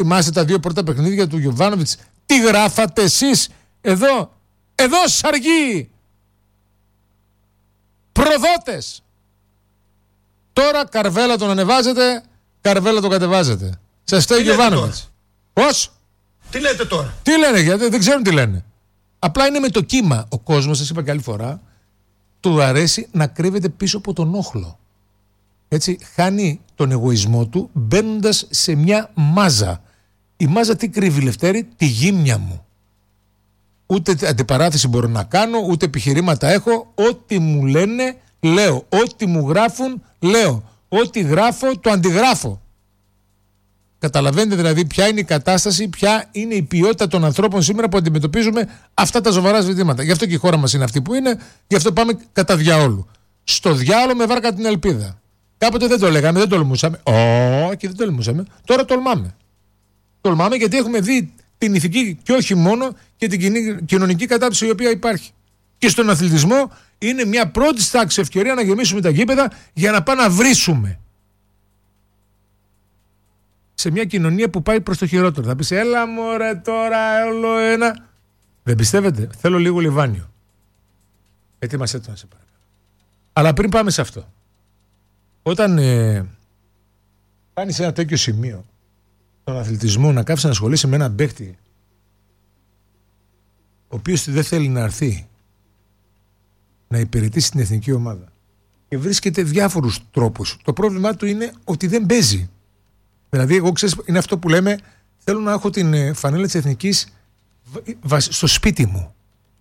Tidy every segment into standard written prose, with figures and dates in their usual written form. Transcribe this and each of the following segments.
Θυμάστε τα 2 πρώτα παιχνίδια του Γιοβάνοβιτς? Τι γράφατε εσείς εδώ σαργοί, προδότες. Τώρα Καρβέλα τον ανεβάζετε, Καρβέλα τον κατεβάζετε. Σας φταίει ο Γιοβάνοβιτς. Πώς? Τι λέτε τώρα? Τι λένε, γιατί δεν ξέρουν τι λένε. Απλά είναι με το κύμα. Ο κόσμος, σας είπα και άλλη φορά, του αρέσει να κρύβεται πίσω από τον όχλο. Έτσι χάνει τον εγωισμό του μπαίνοντας σε μια μάζα. Η μάζα τι κρύβει, Λευτέρη? Τη γύμνια μου. Ούτε αντιπαράθεση μπορώ να κάνω, ούτε επιχειρήματα έχω. Ό,τι μου λένε λέω, ό,τι μου γράφουν λέω, ό,τι γράφω το αντιγράφω. Καταλαβαίνετε δηλαδή ποια είναι η κατάσταση, ποια είναι η ποιότητα των ανθρώπων σήμερα που αντιμετωπίζουμε αυτά τα σοβαρά ζητήματα. Γι' αυτό και η χώρα μας είναι αυτή που είναι, γι' αυτό πάμε κατά διαόλου. Στο διάολο με βάρκα την ελπίδα. Κάποτε δεν το λέγαμε, δεν τολμούσαμε. Όχι, δεν τολμούσαμε. Τώρα τολμάμε. Τολμάμε γιατί έχουμε δει την ηθική και όχι μόνο και την κοινωνική κατάψυση η οποία υπάρχει. Και στον αθλητισμό είναι μια πρώτη τάξη ευκαιρία να γεμίσουμε τα γήπεδα για να πάμε να βρίσουμε. Σε μια κοινωνία που πάει προς το χειρότερο. Θα πεις, έλα μωρέ τώρα όλο ένα. Δεν πιστεύετε? Θέλω λίγο λιβάνιο. Ετοίμασέ το να σε παρακαλώ. Αλλά πριν πάμε σε αυτό. Όταν πάνεις σε ένα τέτοιο σημείο τον αθλητισμό να κάψεις να ασχολείσαι με έναν παίκτη ο οποίος δεν θέλει να έρθει να υπηρετήσει την εθνική ομάδα και βρίσκεται διάφορους τρόπους. Το πρόβλημά του είναι ότι δεν παίζει. Δηλαδή, εγώ ξέρεις, είναι αυτό που λέμε, θέλω να έχω την φανέλα της εθνικής στο σπίτι μου.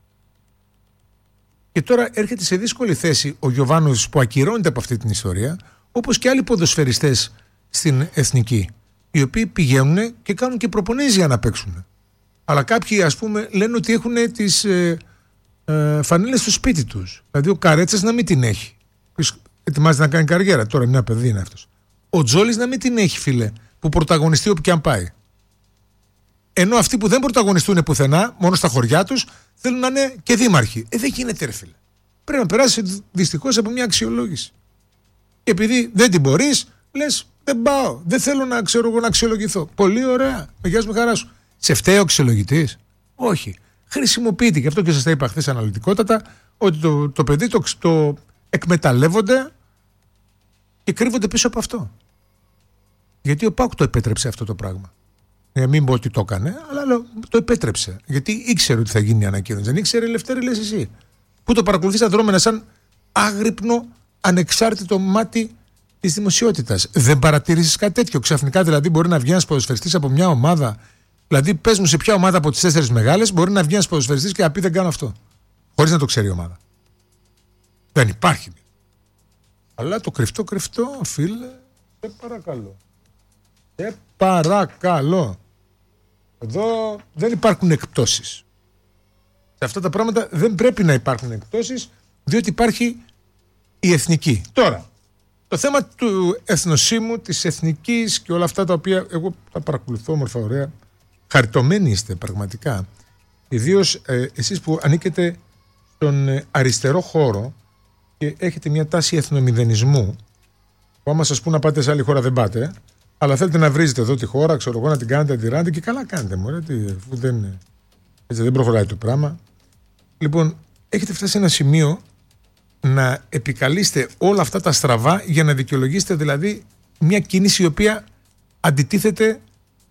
Και τώρα έρχεται σε δύσκολη θέση ο Γιοβάνοβιτς που ακυρώνεται από αυτή την ιστορία, όπως και άλλοι ποδοσφαιριστές στην εθνική, οι οποίοι πηγαίνουν και κάνουν και προπονήσεις για να παίξουν. Αλλά κάποιοι, ας πούμε, λένε ότι έχουν τις φανέλες στο σπίτι τους. Δηλαδή, ο Καρέτσας να μην την έχει. Ετοιμάζεται να κάνει καριέρα. Τώρα, μια παιδί είναι αυτός. Ο Τζόλης να μην την έχει, φίλε, που πρωταγωνιστεί όπου και αν πάει. Ενώ αυτοί που δεν πρωταγωνιστούν πουθενά, μόνο στα χωριά τους, θέλουν να είναι και δήμαρχοι. Δεν γίνεται, ρε φίλε. Πρέπει να περάσει δυστυχώς από μια αξιολόγηση. Και επειδή δεν την μπορείς, λες, δεν πάω. Δεν θέλω να ξέρω εγώ να αξιολογηθώ. Πολύ ωραία. Με γεια σου, με χαρά σου. Σε φταίει ο αξιολογητής? Όχι. Χρησιμοποιείται. Γι' αυτό και σας τα είπα χθες αναλυτικότατα, ότι το παιδί το εκμεταλλεύονται και κρύβονται πίσω από αυτό. Γιατί ο ΠΑΟΚ το επέτρεψε αυτό το πράγμα. Μην πω ότι το έκανε, αλλά το επέτρεψε. Γιατί ήξερε ότι θα γίνει η ανακοίνωση. Δεν ήξερε, Λευτέρη, λες εσύ. Που το παρακολουθείς τα δρόμενα σαν άγρυπνο, ανεξάρτητο μάτι της δημοσιότητας. Δεν παρατηρήσεις κάτι τέτοιο? Ξαφνικά δηλαδή μπορεί να βγει ένας ποδοσφαιριστής από μια ομάδα. Δηλαδή, πες μου σε ποια ομάδα από τις 4 μεγάλες μπορεί να βγει ένας ποδοσφαιριστής και να πει δεν κάνω αυτό. Χωρίς να το ξέρει η ομάδα. Δεν υπάρχει. Αλλά το κρυφτό, φίλε, σε παρακαλώ. Σε παρακαλώ. Εδώ δεν υπάρχουν εκπτώσεις. Σε αυτά τα πράγματα δεν πρέπει να υπάρχουν εκπτώσεις, διότι υπάρχει η εθνική. Τώρα, το θέμα του εθνοσύμου, της εθνικής και όλα αυτά τα οποία εγώ τα παρακολουθώ όμορφα, ωραία, χαριτωμένοι είστε πραγματικά. Ιδίως εσείς που ανήκετε στον αριστερό χώρο και έχετε μια τάση εθνομηδενισμού, που άμα σας πούν να πάτε σε άλλη χώρα δεν πάτε, αλλά θέλετε να βρίζετε εδώ τη χώρα, ξέρω εγώ, να την κάνετε, να την ράνετε και καλά κάνετε, μωρέ, αφού δεν προχωράει το πράγμα. Λοιπόν, έχετε φτάσει σε ένα σημείο να επικαλείστε όλα αυτά τα στραβά για να δικαιολογήσετε δηλαδή μια κίνηση η οποία αντιτίθεται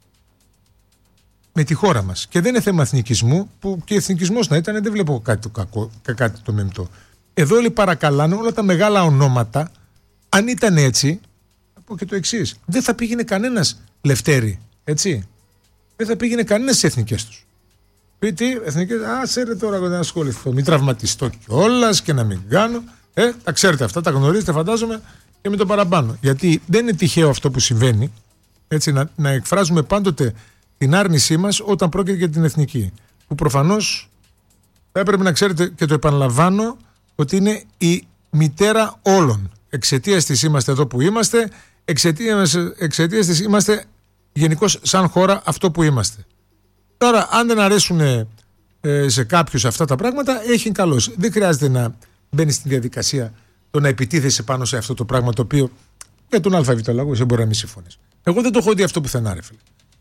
με τη χώρα μας. Και δεν είναι θέμα εθνικισμού, που και εθνικισμός να ήταν, δεν βλέπω κάτι το κακό, κάτι το μεμτό. Εδώ όλοι παρακαλάνε όλα τα μεγάλα ονόματα. Αν ήταν έτσι, θα πω και το εξής. Δεν θα πήγαινε κανένας, Λευτέρη, έτσι. Δεν θα πήγαινε κανένας στις εθνικές τους. Πει τι, εθνικές, σέρε τώρα να ασχοληθώ, μην τραυματιστώ κιόλας και να μην κάνω. Τα ξέρετε αυτά, τα γνωρίζετε φαντάζομαι και με το παραπάνω. Γιατί δεν είναι τυχαίο αυτό που συμβαίνει, έτσι, να εκφράζουμε πάντοτε την άρνησή μας όταν πρόκειται για την εθνική. Που προφανώς θα έπρεπε να ξέρετε, και το επαναλαμβάνω, ότι είναι η μητέρα όλων. Εξαιτίας της είμαστε εδώ που είμαστε, εξαιτίας της είμαστε γενικώς σαν χώρα αυτό που είμαστε. Τώρα, αν δεν αρέσουν σε κάποιους αυτά τα πράγματα, έχει καλώς. Δεν χρειάζεται να μπαίνει στη διαδικασία το να επιτίθεσαι πάνω σε αυτό το πράγμα το οποίο για τον ΑΒ λόγο δεν μπορεί να μην συμφωνείς. Εγώ δεν το έχω δει αυτό πουθενά, ρε φίλε.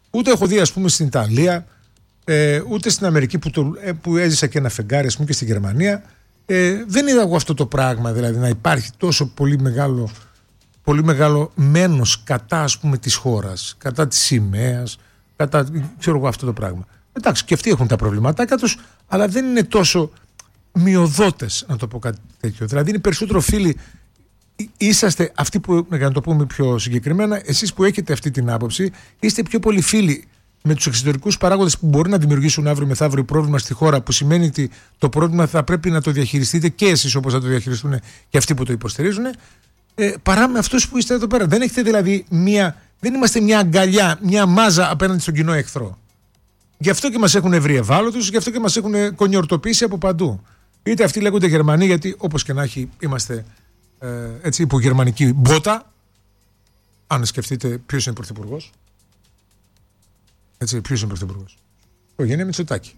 Ούτε έχω δει, ας πούμε, στην Ιταλία, ούτε στην Αμερική που έζησα και ένα φεγγάρι, ας πούμε, και στη Γερμανία. Δεν είδα εγώ αυτό το πράγμα, δηλαδή να υπάρχει τόσο πολύ μεγάλο μένος κατά, ας πούμε, της χώρας, κατά της σημαίας, κατά, ξέρω εγώ, αυτό το πράγμα. Εντάξει, και αυτοί έχουν τα προβληματάκια τους, αλλά δεν είναι τόσο μειοδότες, να το πω κάτι τέτοιο. Δηλαδή είναι περισσότερο φίλοι. Είσαστε αυτοί που, για να το πούμε πιο συγκεκριμένα, εσείς που έχετε αυτή την άποψη, είστε πιο πολύ φίλοι με τους εξωτερικούς παράγοντες που μπορεί να δημιουργήσουν αύριο μεθαύριο πρόβλημα στη χώρα, που σημαίνει ότι το πρόβλημα θα πρέπει να το διαχειριστείτε και εσείς όπως θα το διαχειριστούν και αυτοί που το υποστηρίζουν, παρά με αυτούς που είστε εδώ πέρα. Δεν έχετε δηλαδή δεν είμαστε μια αγκαλιά, μια μάζα απέναντι στον κοινό εχθρό. Γι' αυτό και μας έχουν βρει ευάλωτους, γι' αυτό και μας έχουν κονιορτοποιήσει από παντού. Είτε αυτοί λέγονται Γερμανοί, γιατί όπως και να έχει είμαστε έτσι υπογερμανική μπότα. Αν σκεφτείτε ποιος είναι πρωθυπουργός. Έτσι, ποιος είναι πρωθυπουργός? Ο Γιάννη Μητσοτάκη.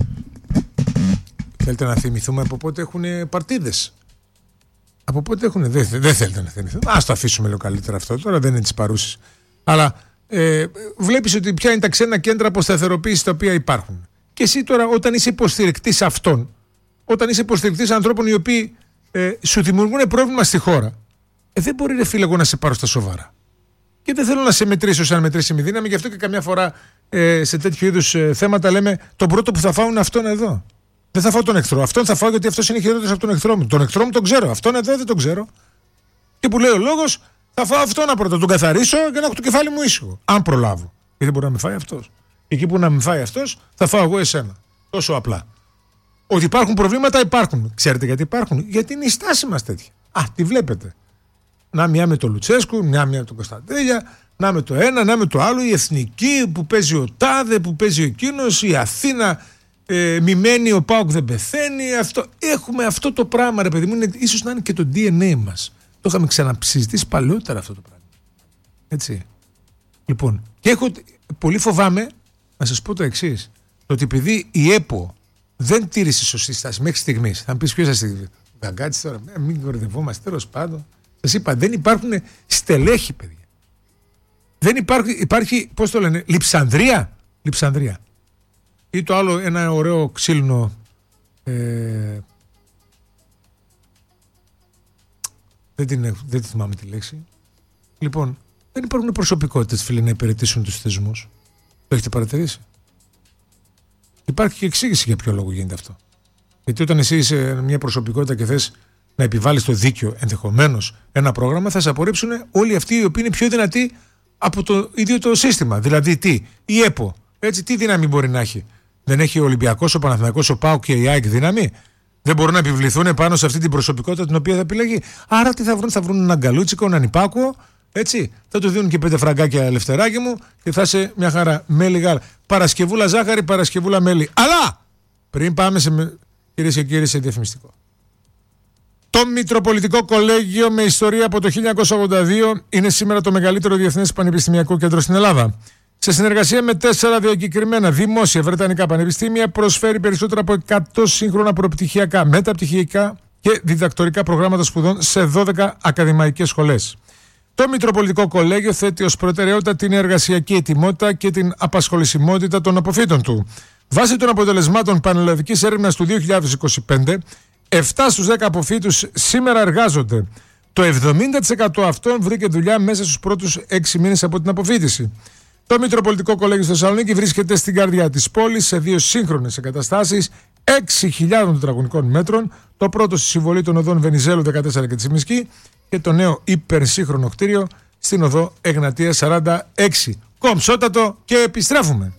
Θέλετε να θυμηθούμε από πότε έχουν παρτίδες? Από πότε έχουν? Δεν θέλετε να θυμηθούμε. Ας το αφήσουμε λίγο καλύτερα αυτό. Τώρα δεν είναι τις παρούσεις. Αλλά βλέπεις ότι ποια είναι τα ξένα κέντρα αποσταθεροποίησης τα οποία υπάρχουν. Και εσύ τώρα, όταν είσαι υποστηρικτής αυτών, όταν είσαι υποστηρικτής ανθρώπων οι οποίοι σου δημιουργούν πρόβλημα στη χώρα, δεν μπορεί, ρε φίλε, εγώ να σε πάρω στα σοβαρά. Και δεν θέλω να σε μετρήσω σαν μετρήσιμη δύναμη, γι' αυτό και καμιά φορά σε τέτοιου είδους θέματα λέμε τον πρώτο που θα φάω είναι αυτόν εδώ. Δεν θα φάω τον εχθρό. Αυτόν θα φάω γιατί αυτός είναι χειρότερος από τον εχθρό μου. Τον εχθρό μου τον ξέρω. Αυτόν εδώ δεν τον ξέρω. Και που λέει ο λόγος, θα φάω αυτόν να πρώτα τον καθαρίσω και να έχω το κεφάλι μου ήσυχο. Αν προλάβω. Γιατί μπορεί να με φάει αυτός. Εκεί που να με φάει αυτός, θα φάω εγώ εσένα. Τόσο απλά. Ότι υπάρχουν προβλήματα, υπάρχουν. Ξέρετε γιατί υπάρχουν? Γιατί είναι η στάση μας τέτοια. Τη βλέπετε. Να μια με τον Λουτσέσκου, μια με τον Κωνσταντέλια, να με το ένα, να με το άλλο, η εθνική που παίζει ο τάδε, που παίζει ο εκείνος, η Αθήνα μημένη, ο ΠΑΟΚ δεν πεθαίνει. Έχουμε αυτό το πράγμα, ρε παιδί μου, ίσως να είναι και το DNA μας. Το είχαμε ξαναψυζητήσει παλαιότερα αυτό το πράγμα. Έτσι. Λοιπόν, και πολύ φοβάμαι να σας πω το εξής. Το ότι επειδή η ΕΠΟ δεν τήρησε σωστή στάση μέχρι στιγμής, θα μου πεις ποιος θα στείλει? Γκαγκάτης τώρα, μην κορδευόμαστε, τέλος πάντων. Σας είπα, δεν υπάρχουν στελέχη, παιδιά. Δεν υπάρχει, πώς το λένε, λειψανδρία. Ή το άλλο, ένα ωραίο ξύλινο δεν θυμάμαι τη λέξη. Λοιπόν, δεν υπάρχουν προσωπικότητες, φίλοι, να υπηρετήσουν τους θεσμούς. Το έχετε παρατηρήσει? Υπάρχει και εξήγηση για ποιο λόγο γίνεται αυτό. Γιατί όταν εσύ είσαι μια προσωπικότητα και θες να επιβάλλεις το δίκαιο, ενδεχομένως ένα πρόγραμμα, θα σε απορρίψουν όλοι αυτοί οι οποίοι είναι πιο δυνατοί από το ίδιο το σύστημα. Δηλαδή η ΕΠΟ, έτσι, τι δύναμη μπορεί να έχει? Δεν έχει ο Ολυμπιακός, ο Παναθηναϊκός, ο ΠΑΟΚ και η ΑΕΚ δύναμη? Δεν μπορούν να επιβληθούν πάνω σε αυτή την προσωπικότητα την οποία θα επιλέγει? Άρα τι θα βρουν? Έναν γκαλούτσικο, έναν υπάκουο, έτσι. Θα του δίνουν και 5 φραγκάκια, λευτεράκι μου, και θα είσαι μια χαρά. Μέλι γάλα. Παρασκευούλα ζάχαρη, Παρασκευούλα μέλι. Αλλά πριν πάμε κυρίες και κύριοι, σε διαφημιστικό. Το Μητροπολιτικό Κολέγιο με ιστορία από το 1982 είναι σήμερα το μεγαλύτερο διεθνές πανεπιστημιακό κέντρο στην Ελλάδα. Σε συνεργασία με 4 διακεκριμένα δημόσια βρετανικά πανεπιστήμια, προσφέρει περισσότερα από 100 σύγχρονα προπτυχιακά, μεταπτυχιακά και διδακτορικά προγράμματα σπουδών σε 12 ακαδημαϊκές σχολές. Το Μητροπολιτικό Κολέγιο θέτει ως προτεραιότητα την εργασιακή ετοιμότητα και την απασχολησιμότητα των αποφύτων του. Βάσει των αποτελεσμάτων πανελλαδικής έρευνας του 2025, 7 στους 10 αποφύτους σήμερα εργάζονται. Το 70% αυτών βρήκε δουλειά μέσα στους πρώτους 6 μήνες από την αποφύτιση. Το Μητροπολιτικό Κολέγιο στη Θεσσαλονίκη βρίσκεται στην καρδιά της πόλης σε 2 σύγχρονες εγκαταστάσεις 6.000 τετραγωνικών μέτρων. Το πρώτο στη συμβολή των οδών Βενιζέλου 14 και Τσιμισκή και το νέο υπερσύγχρονο κτίριο στην οδό Εγνατία 46. Κομψότατο και επιστρέφουμε.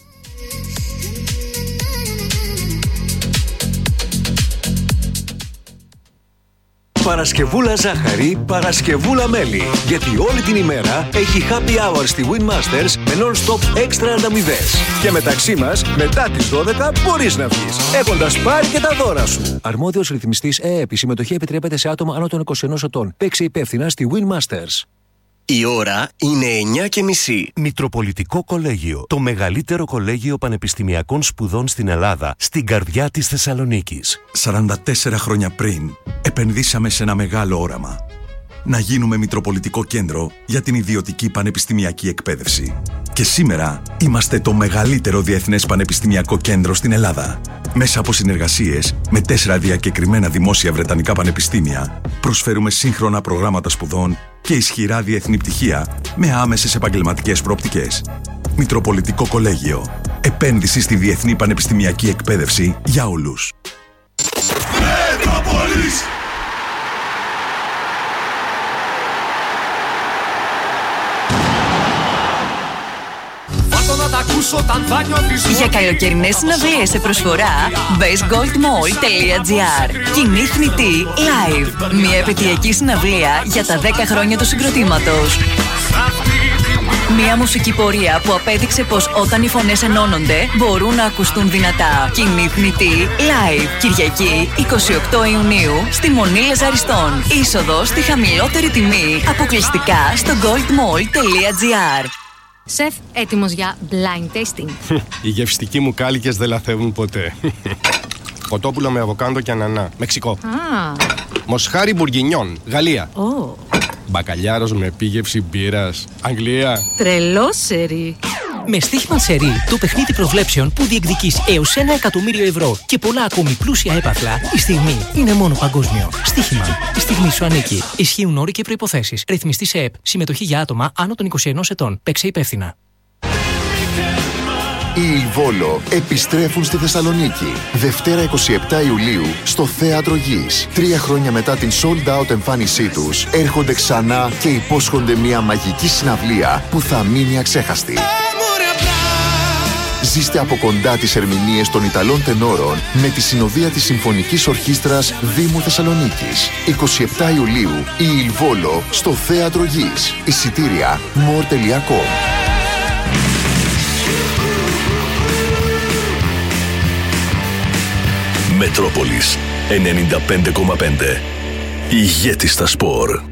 Παρασκευούλα ζάχαρη, Παρασκευούλα μέλι. Γιατί όλη την ημέρα έχει happy hour στη Winmasters με non-stop έξτρα ανταμοιβές. Και μεταξύ μας, μετά τις 12 μπορείς να βγεις, έχοντας πάρει και τα δώρα σου. Αρμόδιος ρυθμιστής ΕΕΠ. Η συμμετοχή επιτρέπεται σε άτομα άνω των 21 ετών. Παίξε υπεύθυνα στη Winmasters. Η ώρα είναι 9:30. Μητροπολιτικό Κολέγιο. Το μεγαλύτερο κολέγιο πανεπιστημιακών σπουδών στην Ελλάδα, στην καρδιά της Θεσσαλονίκης. 44 χρόνια πριν, επενδύσαμε σε ένα μεγάλο όραμα. να γίνουμε Μητροπολιτικό Κέντρο για την ιδιωτική πανεπιστημιακή εκπαίδευση. Και σήμερα είμαστε το μεγαλύτερο διεθνές πανεπιστημιακό κέντρο στην Ελλάδα. Μέσα από συνεργασίες με 4 διακεκριμένα δημόσια βρετανικά πανεπιστήμια, προσφέρουμε σύγχρονα προγράμματα σπουδών και ισχυρά διεθνή πτυχία με άμεσες επαγγελματικές προοπτικές. Μητροπολιτικό Κολέγιο. Επένδυση στη διεθνή πανεπιστημιακή εκπαίδευση για όλους. Για καλοκαιρινές συναυλίες σε προσφορά, bestgoldmall.gr. Κοινή θνητή live. Μια επαιτειακή συναυλία για τα 10 χρόνια του συγκροτήματος. Μια μουσική πορεία που απέδειξε πως όταν οι φωνές ενώνονται μπορούν να ακουστούν δυνατά. Κοινή θνητή live. Κυριακή 28 Ιουνίου στη Μονή Λαζαριστών. Είσοδος στη χαμηλότερη τιμή. Αποκλειστικά στο goldmall.gr. Σεφ, έτοιμος για blind tasting. Οι γευστικοί μου κάλικες δεν λαθεύουν ποτέ. Κοτόπουλο με αβοκάντο και ανανά. Μεξικό. Μοσχάρι μπουργκινιόν. Γαλλία. Μπακαλιάρος με επίγευση μπύρας. Αγγλία. Τρελό σερί. Με στοίχημα σερί, το παιχνίδι προβλέψεων που διεκδικείς έως 1 εκατομμύριο ευρώ και πολλά ακόμη πλούσια έπαθλα, η στιγμή είναι μόνο παγκόσμιο. Στοίχημα. Η στιγμή σου ανήκει. Ισχύουν όροι και προϋποθέσεις. Ρυθμιστή σε ΕΠ. Συμμετοχή για άτομα άνω των 21 ετών. Παίξε υπεύθυνα. Οι Ιλβόλο επιστρέφουν στη Θεσσαλονίκη. Δευτέρα 27 Ιουλίου στο Θέατρο Γης. 3 χρόνια μετά την sold out εμφάνισή τους, έρχονται ξανά και υπόσχονται μια μαγική συναυλία που θα μείνει αξέχαστη. Ζήστε από κοντά τις ερμηνείες των Ιταλών τενόρων με τη συνοδεία της Συμφωνικής Ορχήστρας Δήμου Θεσσαλονίκης. 27 Ιουλίου η Ιλβόλο στο Θέατρο Γης. Εισιτήρια more.com. Μετρόπολης 95,5. Ηγέτη στα σπορ.